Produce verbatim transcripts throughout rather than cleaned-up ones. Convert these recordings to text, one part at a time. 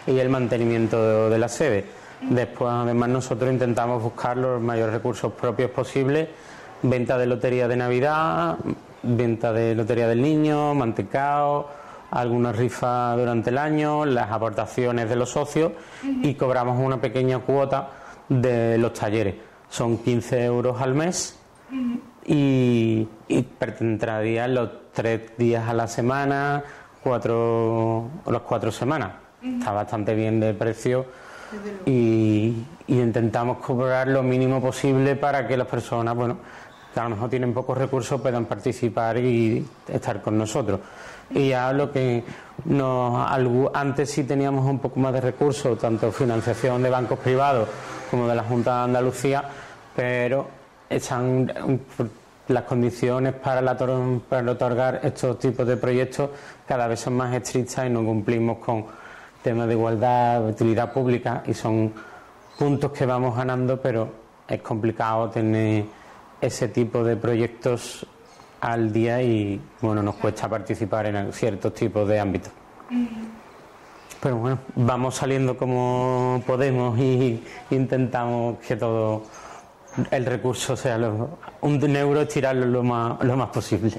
y el mantenimiento de, de la sede. Después, además, nosotros intentamos buscar los mayores recursos propios posibles: venta de lotería de Navidad, venta de lotería del niño, mantecao, algunas rifas durante el año, las aportaciones de los socios, uh-huh. y cobramos una pequeña cuota de los talleres. Son quince euros al mes, uh-huh. y, y entrarían los tres días a la semana, cuatro, las cuatro semanas. Uh-huh. Está bastante bien de precio. Y, y intentamos cobrar lo mínimo posible para que las personas, bueno, que a lo mejor tienen pocos recursos, puedan participar y estar con nosotros. Y ya lo que nos, algo, antes sí teníamos un poco más de recursos, tanto financiación de bancos privados como de la Junta de Andalucía, pero están las condiciones para, la, para otorgar estos tipos de proyectos cada vez son más estrictas y no cumplimos con temas de igualdad, de utilidad pública, y son puntos que vamos ganando, pero es complicado tener ese tipo de proyectos al día y bueno, nos cuesta participar en ciertos tipos de ámbitos. Uh-huh. Pero bueno, vamos saliendo como podemos y intentamos que todo el recurso sea lo, un euro, estirarlo lo más, lo más posible.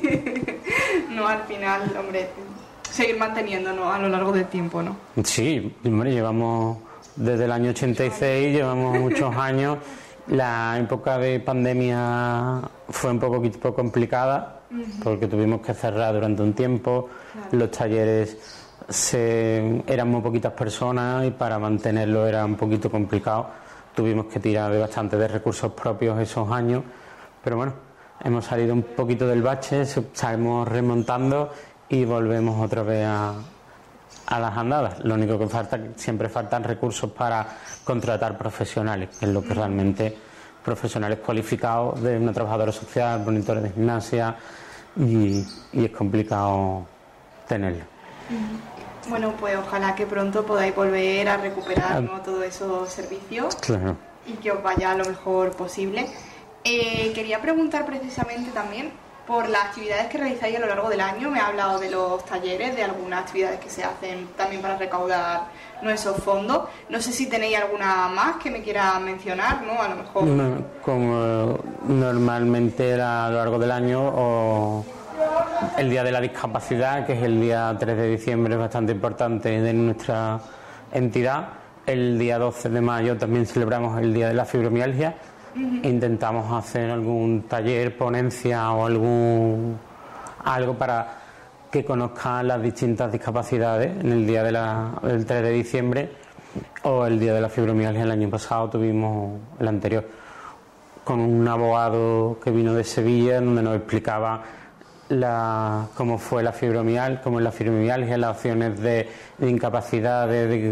No, al final, hombre, seguir manteniéndonos a lo largo del tiempo, ¿no? Sí, hombre, llevamos desde el año ochenta y seis, llevamos muchos años. La época de pandemia fue un poco complicada, uh-huh. porque tuvimos que cerrar durante un tiempo, claro. Los talleres se, eran muy poquitas personas y para mantenerlo era un poquito complicado. Tuvimos que tirar de bastante de recursos propios esos años, pero bueno, hemos salido un poquito del bache, estamos remontando y volvemos otra vez a, a las andadas. Lo único que falta, siempre faltan recursos para contratar profesionales, que es lo que realmente, profesionales cualificados de una trabajadora social, monitores de gimnasia, y, y es complicado tenerlo. Bueno, pues ojalá que pronto podáis volver a recuperar, ¿no?, todos esos servicios, claro. Y que os vaya lo mejor posible. Eh, quería preguntar precisamente también por las actividades que realizáis a lo largo del año. Me ha hablado de los talleres, de algunas actividades que se hacen también para recaudar, ¿no?, esos fondos. No sé si tenéis alguna más que me quiera mencionar, ¿no? A lo mejor. No, como normalmente a lo largo del año, o el Día de la Discapacidad, que es el día tres de diciembre, es bastante importante de nuestra entidad. El día doce de mayo también celebramos el Día de la Fibromialgia. Uh-huh. Intentamos hacer algún taller, ponencia o algún algo para que conozcan las distintas discapacidades en el día de la, del tres de diciembre, o el Día de la Fibromialgia. El año pasado tuvimos el anterior con un abogado que vino de Sevilla, donde nos explicaba la, cómo fue la fibromialgia, cómo es la fibromialgia, las opciones de, de incapacidad, de, de,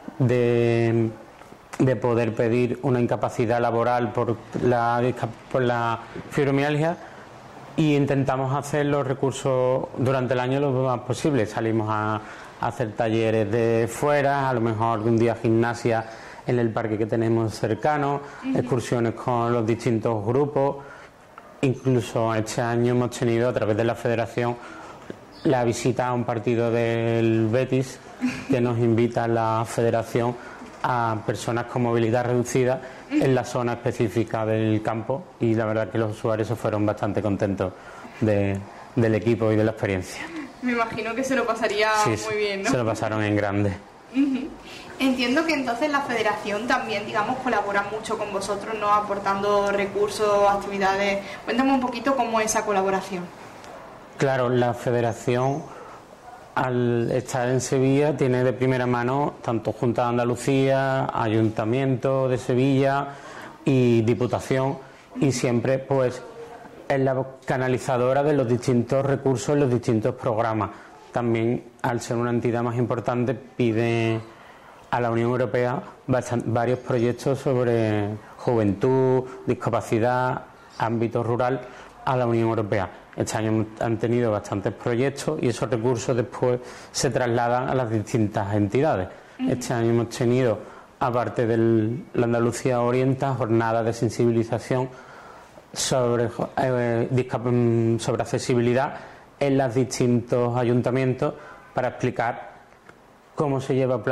de de poder pedir una incapacidad laboral por la, por la fibromialgia, y intentamos hacer los recursos durante el año lo más posible. Salimos a, a hacer talleres de fuera, a lo mejor algún día gimnasia en el parque que tenemos cercano, uh-huh. excursiones con los distintos grupos. Incluso este año hemos tenido, a través de la federación, la visita a un partido del Betis, que nos invita a la federación a personas con movilidad reducida en la zona específica del campo, y la verdad que los usuarios se fueron bastante contentos de, del equipo y de la experiencia. Me imagino que se lo pasaría sí, muy bien, ¿no? Se lo pasaron en grande. Uh-huh. Entiendo que entonces la federación también, digamos, colabora mucho con vosotros, ¿no?, aportando recursos, actividades. Cuéntame un poquito cómo es esa colaboración. Claro, la federación, al estar en Sevilla, tiene de primera mano tanto Junta de Andalucía, Ayuntamiento de Sevilla y Diputación, y siempre pues es la canalizadora de los distintos recursos, los distintos programas. También, al ser una entidad más importante, pide a la Unión Europea varios proyectos sobre juventud, discapacidad, ámbito rural, a la Unión Europea. Este año han tenido bastantes proyectos y esos recursos después se trasladan a las distintas entidades. Este año hemos tenido, aparte de la Andalucía Orienta, jornadas de sensibilización sobre, eh, sobre accesibilidad en los distintos ayuntamientos, para explicar cómo se lleva a